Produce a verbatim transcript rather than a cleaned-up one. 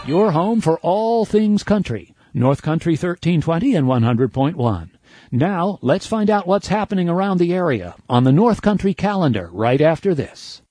Your home for all things country. North Country thirteen twenty and one hundred point one. Now, let's find out what's happening around the area on the North Country calendar right after this.